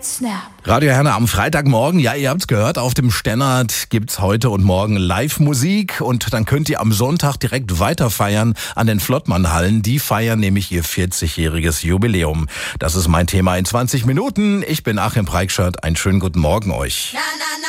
mit Snap. Radio Herne am Freitagmorgen, ja, ihr habt's gehört, auf dem Stennert gibt's heute und morgen Live-Musik und dann könnt ihr am Sonntag direkt weiter feiern an den Flottmann-Hallen. Die feiern nämlich ihr 40-jähriges Jubiläum. Das ist mein Thema in 20 Minuten. Ich bin Achim Preikschat, einen schönen guten Morgen euch.